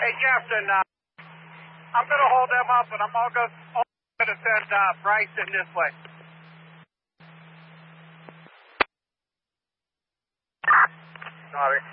Hey, Jefferson, I'm going to hold them up, and I'm going to send Bryson this way. Sorry.